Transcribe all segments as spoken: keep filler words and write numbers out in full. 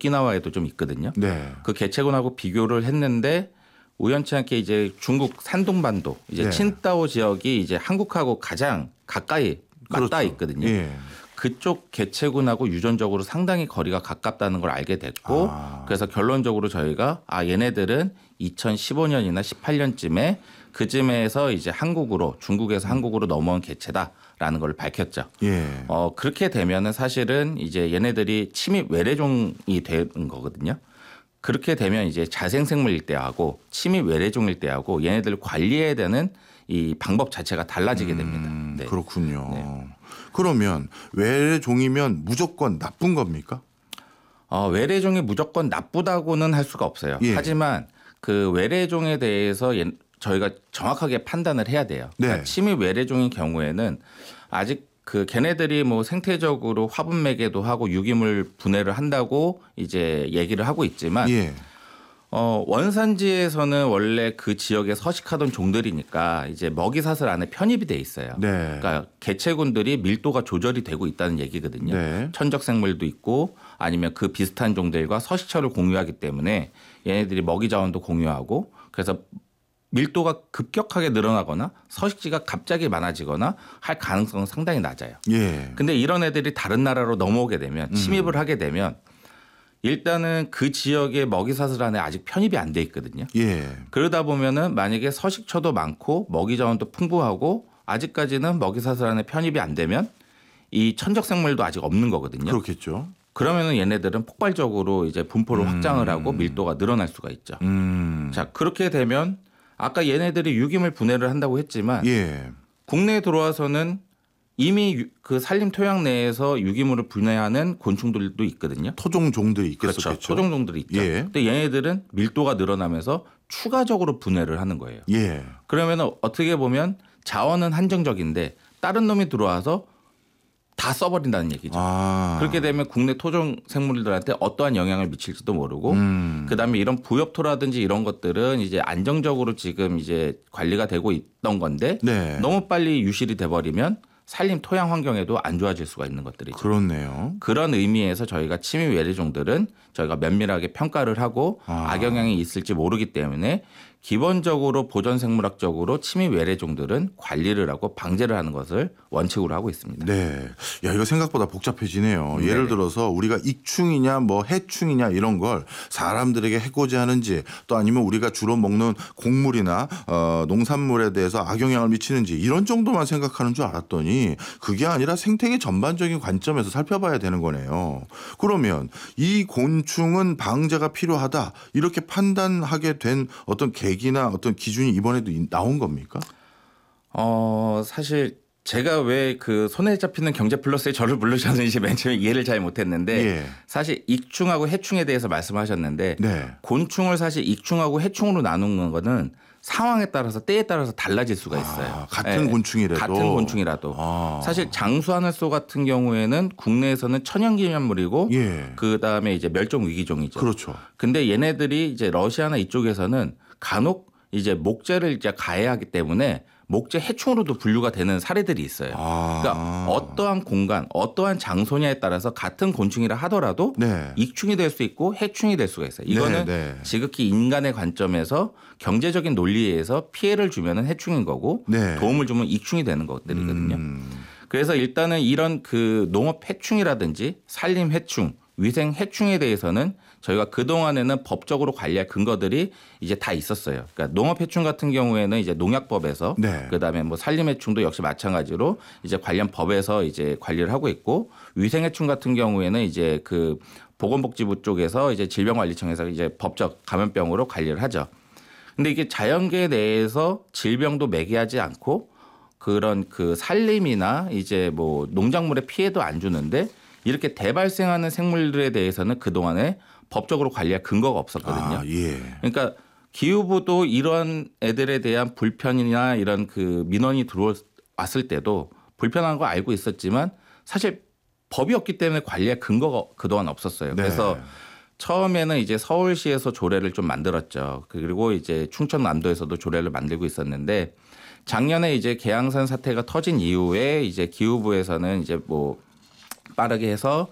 오키나와에도 좀 있거든요. 네. 그 개체군하고 비교를 했는데 우연치 않게 이제 중국 산둥반도 이제 네. 칭다오 지역이 이제 한국하고 가장 가까이 맞닿아 그렇죠. 있거든요. 예. 그쪽 개체군하고 유전적으로 상당히 거리가 가깝다는 걸 알게 됐고 아. 그래서 결론적으로 저희가 아 얘네들은 이천십오 년이나 십팔 년쯤에 그쯤에서 이제 한국으로 중국에서 한국으로 넘어온 개체다라는 걸 밝혔죠. 예. 어 그렇게 되면은 사실은 이제 얘네들이 침입 외래종이 되는 거거든요. 그렇게 되면 이제 자생생물일 때하고 침입 외래종일 때하고 얘네들을 관리해야 되는 이 방법 자체가 달라지게 됩니다. 음, 네. 그렇군요. 네. 그러면 외래종이면 무조건 나쁜 겁니까? 어, 외래종이 무조건 나쁘다고는 할 수가 없어요. 예. 하지만 그 외래종에 대해서 예, 저희가 정확하게 판단을 해야 돼요. 네. 그러니까 침입 외래종인 경우에는 아직 그 걔네들이 뭐 생태적으로 화분 매개도 하고 유기물 분해를 한다고 이제 얘기를 하고 있지만 예. 어, 원산지에서는 원래 그 지역에 서식하던 종들이니까 이제 먹이사슬 안에 편입이 돼 있어요. 네. 그러니까 개체군들이 밀도가 조절이 되고 있다는 얘기거든요. 네. 천적생물도 있고 아니면 그 비슷한 종들과 서식처를 공유하기 때문에 얘네들이 먹이 자원도 공유하고 그래서 밀도가 급격하게 늘어나거나 서식지가 갑자기 많아지거나 할 가능성은 상당히 낮아요. 예. 근데 이런 애들이 다른 나라로 넘어오게 되면 침입을 하게 되면 일단은 그 지역의 먹이사슬 안에 아직 편입이 안 돼 있거든요. 예. 그러다 보면은 만약에 서식처도 많고 먹이 자원도 풍부하고 아직까지는 먹이사슬 안에 편입이 안 되면 이 천적생물도 아직 없는 거거든요. 그렇겠죠. 그러면은 얘네들은 폭발적으로 이제 분포를 음. 확장을 하고 밀도가 늘어날 수가 있죠. 음. 자, 그렇게 되면 아까 얘네들이 유기물 분해를 한다고 했지만 예. 국내에 들어와서는 이미 유- 그 산림 토양 내에서 유기물을 분해하는 곤충들도 있거든요. 토종종들이 그렇죠. 있겠었겠죠. 토종종들이 있죠. 예. 근데 얘네들은 밀도가 늘어나면서 추가적으로 분해를 하는 거예요. 예. 그러면 어떻게 보면 자원은 한정적인데 다른 놈이 들어와서 다 써버린다는 얘기죠. 아. 그렇게 되면 국내 토종 생물들한테 어떠한 영향을 미칠지도 모르고 음. 그다음에 이런 부엽토라든지 이런 것들은 이제 안정적으로 지금 이제 관리가 되고 있던 건데 네. 너무 빨리 유실이 돼버리면 산림 토양 환경에도 안 좋아질 수가 있는 것들이죠. 그렇네요. 그런 의미에서 저희가 침입 외래종들은 저희가 면밀하게 평가를 하고 아. 악영향이 있을지 모르기 때문에 기본적으로 보전생물학적으로 침입 외래종들은 관리를 하고 방제를 하는 것을 원칙으로 하고 있습니다. 네. 야, 이거 생각보다 복잡해지네요. 네네. 예를 들어서 우리가 익충이냐 뭐 해충이냐 이런 걸 사람들에게 해코지하는지 또 아니면 우리가 주로 먹는 곡물이나 어, 농산물에 대해서 악영향을 미치는지 이런 정도만 생각하는 줄 알았더니 그게 아니라 생태계 전반적인 관점에서 살펴봐야 되는 거네요. 그러면 이 곤충은 방제가 필요하다 이렇게 판단하게 된 어떤 계기나 어떤 기준이 이번에도 나온 겁니까? 어, 사실 제가 왜 그 손에 잡히는 경제 플러스에 저를 부르셨는지 맨 처음에 이해를 잘 못했는데 예. 사실 익충하고 해충에 대해서 말씀하셨는데 네. 곤충을 사실 익충하고 해충으로 나누는 거는 상황에 따라서 때에 따라서 달라질 수가 있어요. 아, 같은 곤충이라도. 같은 곤충이라도. 아. 사실 장수하늘소 같은 경우에는 국내에서는 천연기념물이고 예. 그다음에 이제 멸종 위기종이죠. 그렇죠. 근데 얘네들이 이제 러시아나 이쪽에서는 간혹 이제 목재를 이제 가해하기 때문에 목재 해충으로도 분류가 되는 사례들이 있어요. 아. 그러니까 어떠한 공간, 어떠한 장소냐에 따라서 같은 곤충이라 하더라도 네. 익충이 될 수 있고 해충이 될 수가 있어요. 이거는 네, 네. 지극히 인간의 관점에서 경제적인 논리에 의해서 피해를 주면은 해충인 거고 네. 도움을 주면 익충이 되는 것들이거든요. 음. 그래서 일단은 이런 그 농업 해충이라든지 산림 해충, 위생 해충에 대해서는 저희가 그동안에는 법적으로 관리할 근거들이 이제 다 있었어요. 그러니까 농업 해충 같은 경우에는 이제 농약법에서 네. 그다음에 뭐 산림 해충도 역시 마찬가지로 이제 관련 법에서 이제 관리를 하고 있고 위생 해충 같은 경우에는 이제 그 보건복지부 쪽에서 이제 질병관리청에서 이제 법적 감염병으로 관리를 하죠. 근데 이게 자연계 내에서 질병도 매개하지 않고 그런 그 산림이나 이제 뭐 농작물에 피해도 안 주는데 이렇게 대발생하는 생물들에 대해서는 그동안에 법적으로 관리할 근거가 없었거든요. 아, 예. 그러니까 기후부도 이런 애들에 대한 불편이나 이런 그 민원이 들어왔을 때도 불편한 거 알고 있었지만 사실 법이 없기 때문에 관리할 근거가 그동안 없었어요. 네. 그래서 처음에는 이제 서울시에서 조례를 좀 만들었죠. 그리고 이제 충청남도에서도 조례를 만들고 있었는데 작년에 이제 계양산 사태가 터진 이후에 이제 기후부에서는 이제 뭐 빠르게 해서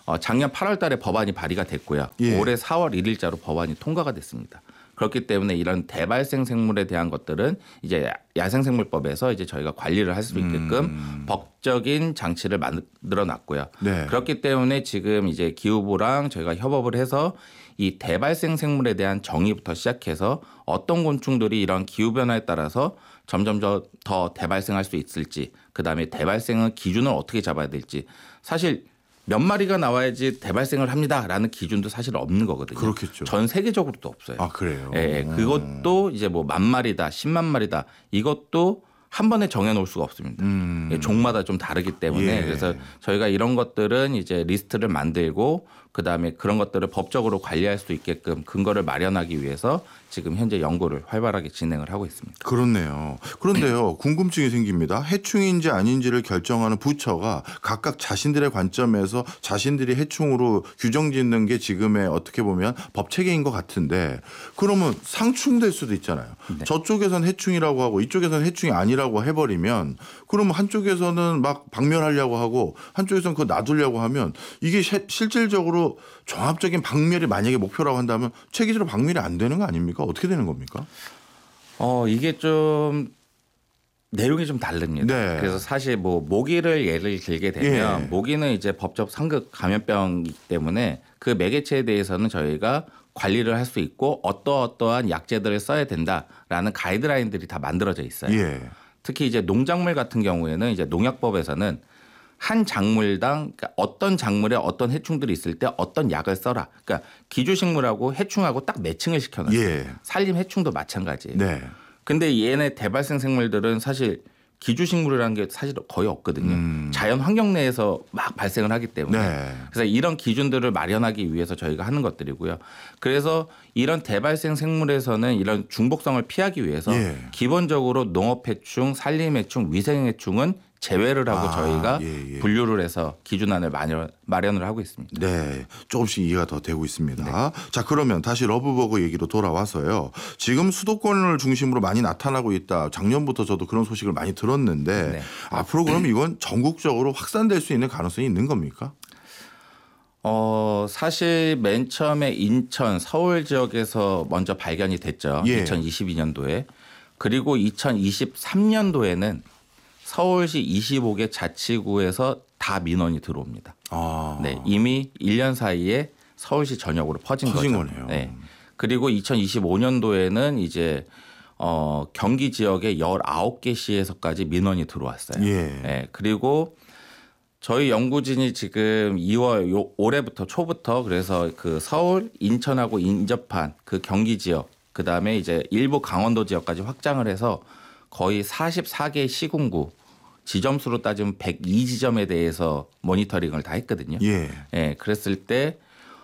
어, 작년 팔월 달에 법안이 발의가 됐고요. 예. 올해 사월 일일자로 법안이 통과가 됐습니다. 그렇기 때문에 이런 대발생 생물에 대한 것들은 이제 야생생물법에서 이제 저희가 관리를 할 수 있게끔 음. 법적인 장치를 만들어 놨고요. 네. 그렇기 때문에 지금 이제 기후부랑 저희가 협업을 해서 이 대발생 생물에 대한 정의부터 시작해서 어떤 곤충들이 이런 기후 변화에 따라서 점점 더 대발생할 수 있을지, 그다음에 대발생은 기준을 어떻게 잡아야 될지, 사실 몇 마리가 나와야지 대발생을 합니다라는 기준도 사실 없는 거거든요. 그렇겠죠. 전 세계적으로도 없어요. 아 그래요. 예, 예. 그것도 이제 뭐 만 마리다, 십만 마리다 이것도 한 번에 정해놓을 수가 없습니다. 음. 예, 종마다 좀 다르기 때문에 예. 그래서 저희가 이런 것들은 이제 리스트를 만들고 그 다음에 그런 것들을 법적으로 관리할 수 있게끔 근거를 마련하기 위해서 지금 현재 연구를 활발하게 진행을 하고 있습니다. 그렇네요. 그런데요, 궁금증이 생깁니다. 해충인지 아닌지를 결정하는 부처가 각각 자신들의 관점에서 자신들이 해충으로 규정 짓는 게 지금의 어떻게 보면 법 체계인 것 같은데, 그러면 상충될 수도 있잖아요. 네. 저쪽에선 해충이라고 하고 이쪽에서는 해충이 아니라고 해버리면, 그러면 한쪽에서는 막 박멸하려고 하고 한쪽에서는 그거 놔두려고 하면 이게 시- 실질적으로 종합적인 박멸이 만약에 목표라고 한다면 체계적으로 박멸이 안 되는 거 아닙니까? 어떻게 되는 겁니까? 어 이게 좀 내용이 좀 다릅니다. 네. 그래서 사실 뭐 모기를 예를 들게 되면 예. 모기는 이제 법적 상급 감염병이기 때문에 그 매개체에 대해서는 저희가 관리를 할 수 있고 어떠어떠한 약제들을 써야 된다라는 가이드라인들이 다 만들어져 있어요. 예. 특히 이제 농작물 같은 경우에는 이제 농약법에서는 한 작물당 그러니까 어떤 작물에 어떤 해충들이 있을 때 어떤 약을 써라. 그러니까 기주식물하고 해충하고 딱 매칭을 시켜놨어요. 예. 산림 해충도 마찬가지예요. 네. 근데 얘네 대발생 생물들은 사실 기주식물이라는 게 사실 거의 없거든요. 음. 자연 환경 내에서 막 발생을 하기 때문에. 네. 그래서 이런 기준들을 마련하기 위해서 저희가 하는 것들이고요. 그래서 이런 대발생 생물에서는 이런 중복성을 피하기 위해서 예. 기본적으로 농업해충, 산림해충, 위생해충은 제외를 하고 아, 저희가 예, 예. 분류를 해서 기준안을 마련, 마련을 하고 있습니다. 네, 조금씩 이해가 더 되고 있습니다. 자, 그러면 다시 러브버거 얘기로 돌아와서요. 지금 수도권을 중심으로 많이 나타나고 있다. 작년부터 저도 그런 소식을 많이 들었는데 네. 앞으로 그럼 이건 전국적으로 확산될 수 있는 가능성이 있는 겁니까? 어, 사실 맨 처음에 인천, 서울 지역에서 먼저 발견이 됐죠. 예. 이천이십이 년도에. 그리고 이천이십삼 년도에는 서울시 이십오 개 자치구에서 다 민원이 들어옵니다. 아, 네, 이미 일 년 사이에 서울시 전역으로 퍼진, 퍼진 거죠. 거네요. 네. 그리고 이천이십오 년도에는 이제 어, 경기 지역의 열아홉 개 시에서까지 민원이 들어왔어요. 예. 네, 그리고 저희 연구진이 지금 이월 요, 올해부터 초부터 그래서 그 서울, 인천하고 인접한 그 경기 지역, 그 다음에 이제 일부 강원도 지역까지 확장을 해서 거의 사십사 개 시군구 지점수로 따지면 백이 지점에 대해서 모니터링을 다 했거든요. 예. 예, 그랬을 때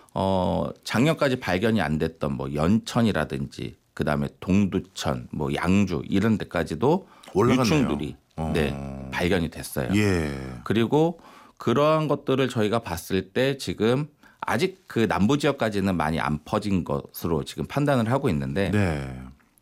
어, 작년까지 발견이 안 됐던 뭐 연천이라든지 그 다음에 동두천, 뭐 양주 이런 데까지도 올라갔네요. 유충들이 어. 네, 발견이 됐어요. 예. 그리고 그러한 것들을 저희가 봤을 때 지금 아직 그 남부 지역까지는 많이 안 퍼진 것으로 지금 판단을 하고 있는데 네.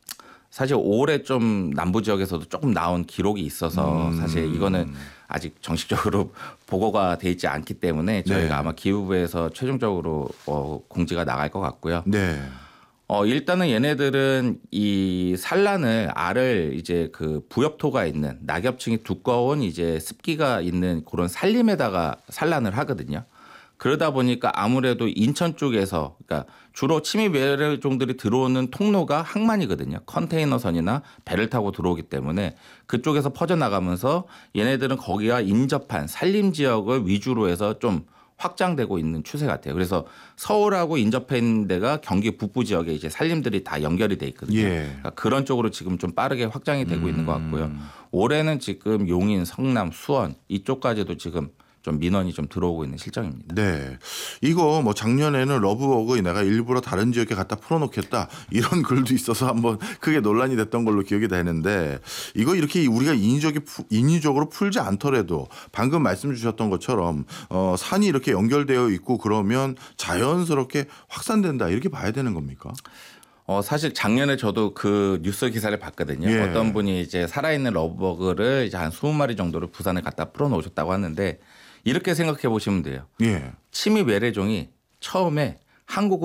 사실 올해 좀 남부 지역에서도 조금 나온 기록이 있어서 음. 사실 이거는 아직 정식적으로 보고가 돼 있지 않기 때문에 저희가 네. 아마 기후부에서 최종적으로 어, 공지가 나갈 것 같고요. 네. 어, 일단은 얘네들은 이 산란을 알을 이제 그 부엽토가 있는 낙엽층이 두꺼운 이제 습기가 있는 그런 산림에다가 산란을 하거든요. 그러다 보니까 아무래도 인천 쪽에서 그러니까 주로 침입 외래종들이 들어오는 통로가 항만이거든요. 컨테이너선이나 배를 타고 들어오기 때문에 그쪽에서 퍼져나가면서 얘네들은 거기와 인접한 산림 지역을 위주로 해서 좀 확장되고 있는 추세 같아요. 그래서 서울하고 인접해 있는 데가 경기 북부 지역에 이제 산림들이 다 연결이 돼 있거든요. 예. 그러니까 그런 쪽으로 지금 좀 빠르게 확장이 되고 있는 것 같고요. 올해는 지금 용인, 성남, 수원 이쪽까지도 지금 좀 민원이 좀 들어오고 있는 실정입니다. 네. 이거 뭐 작년에는 러브워그 내가 일부러 다른 지역에 갖다 풀어놓겠다 이런 글도 있어서 한번 크게 논란이 됐던 걸로 기억이 되는데 이거 이렇게 우리가 인위적이, 인위적으로 풀지 않더라도 방금 말씀 주셨던 것처럼 어, 산이 이렇게 연결되어 있고 그러면 자연스럽게 확산된다 이렇게 봐야 되는 겁니까? 어, 사실 작년에 저도 그 뉴스 기사를 봤거든요. 예. 어떤 분이 이제 살아있는 러브버그를 이제 한 이십 마리 정도를 부산에 갖다 풀어놓으셨다고 하는데 이렇게 생각해 보시면 돼요. 예. 침입 외래종이 처음에 한국